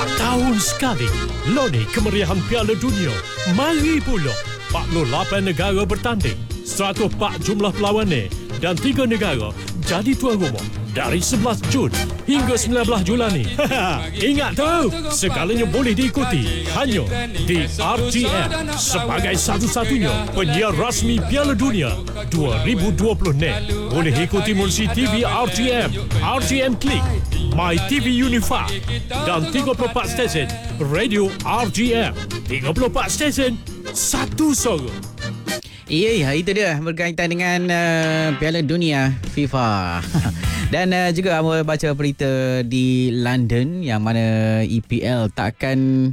Tahun sekali, loni kemeriahan Piala Dunia. Mari pula 48 negara bertanding, 104 jumlah perlawanan dan 3 negara jadi tuan rumah dari 11 Jun hingga 19 Julai ni. Ingat tu, segalanya boleh diikuti hanya di RTM sebagai satu-satunya penyiar rasmi Piala Dunia 2020 ni. Boleh ikuti melalui TV RTM, RTM Klik, My TV Unify dan 34 stesen radio RGM. 34 stesen, satu suara. Ya, itu dia berkaitan dengan Piala Dunia FIFA. Dan juga saya baca berita di London yang mana EPL takkan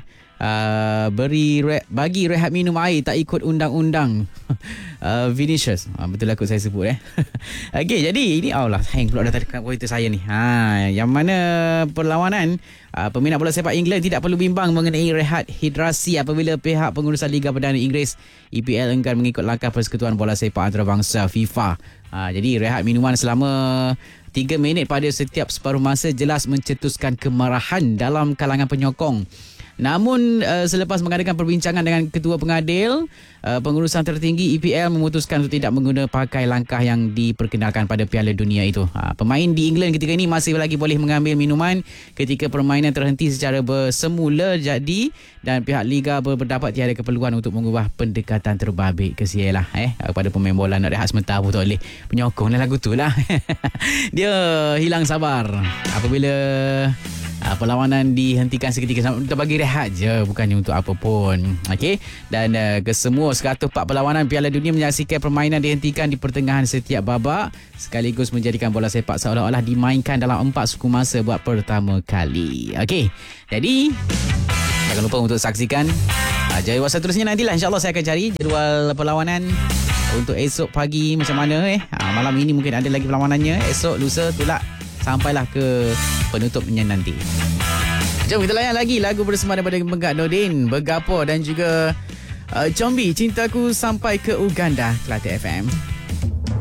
bagi rehat minum air tak ikut undang-undang Vinicius. Betul lah kot saya sebut Okey, jadi ini Allah hang pula dah dekat berita saya ni. Yang mana perlawanan peminat bola sepak England tidak perlu bimbang mengenai rehat hidrasi apabila pihak pengurusan Liga Perdana Inggeris EPL enggan mengikut langkah Persekutuan Bola Sepak Antarabangsa FIFA. Jadi rehat minuman selama 3 minit pada setiap separuh masa jelas mencetuskan kemarahan dalam kalangan penyokong. Namun selepas mengadakan perbincangan dengan ketua pengadil, pengurusan tertinggi EPL memutuskan untuk tidak menggunakan pakai langkah yang diperkenalkan pada Piala Dunia itu. Pemain di England ketika ini masih lagi boleh mengambil minuman ketika permainan terhenti secara bersemula jadi dan pihak Liga berpendapat tiada keperluan untuk mengubah pendekatan terbabit. Kesianlah kepada pemain bola nak rehat sebentar pun tak boleh. Penyokong lagu tu lah. Dia hilang sabar apabila perlawanan dihentikan seketika untuk bagi rehat je, bukannya untuk apa pun. Okey, dan kesemua 104 perlawanan Piala Dunia menyaksikan permainan dihentikan di pertengahan setiap babak sekaligus menjadikan bola sepak seolah-olah dimainkan dalam 4 suku masa buat pertama kali. Okey, jadi jangan lupa untuk saksikan jadual seterusnya. Nantilah insyaAllah saya akan cari jadual perlawanan untuk esok pagi macam mana. Malam ini mungkin ada lagi perlawanannya, esok lusa tulak sampailah ke penutupnya nanti. Jom kita layan lagi lagu bersama daripada Megat Nordin, Bergapo dan juga Combi, Cintaku Sampai ke Uganda, Kelate FM.